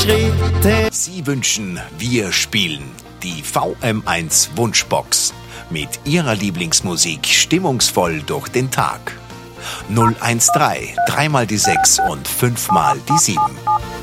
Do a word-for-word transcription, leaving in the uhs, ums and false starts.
Schritte. Sie wünschen, wir spielen die V M eins Wunschbox mit Ihrer Lieblingsmusik stimmungsvoll durch den Tag. null eins drei, dreimal die sechs und fünfmal die sieben.